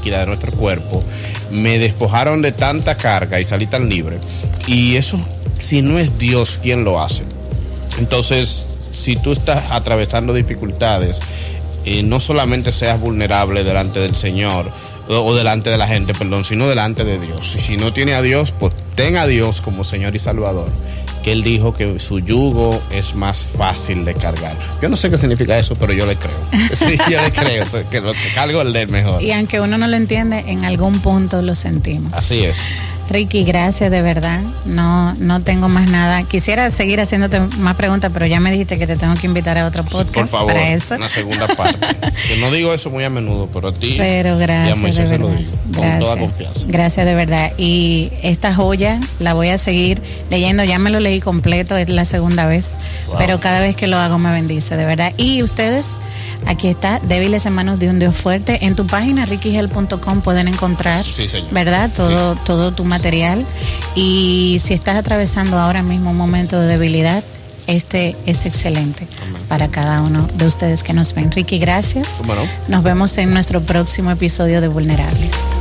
líquida de nuestro cuerpo, me despojaron de tanta carga y salí tan libre. Y eso, si no es Dios quien lo hace. Entonces, si tú estás atravesando dificultades, no solamente seas vulnerable delante del Señor, o delante de la gente, perdón, sino delante de Dios. Y si no tiene a Dios, pues ten a Dios como Señor y Salvador, que Él dijo que su yugo es más fácil de cargar. Yo no sé qué significa eso, pero yo le creo. Sí, yo le creo, que lo que cargo el de él mejor. Y aunque uno no lo entiende, en algún punto lo sentimos. Así es. Ricky, gracias de verdad. No tengo más nada. Quisiera seguir haciéndote más preguntas, pero ya me dijiste que te tengo que invitar a otro podcast. Sí, por favor, para eso. una segunda parte. Yo no digo eso muy a menudo, pero a ti pero gracias, y a Moisés de se lo verdad. digo, Gracias. con toda confianza. Gracias de verdad. Y esta joya la voy a seguir leyendo. Ya me lo leí completo, es la segunda vez. Wow. Pero cada vez que lo hago me bendice, de verdad. Y ustedes, aquí está, Débiles en manos de un Dios fuerte. En tu página, rickygel.com, pueden encontrar, sí, ¿verdad? Todo tu material. Y si estás atravesando ahora mismo un momento de debilidad, este es excelente. Amén. Para cada uno de ustedes que nos ven. Ricky, gracias. Bueno. Nos vemos en nuestro próximo episodio de Vulnerables.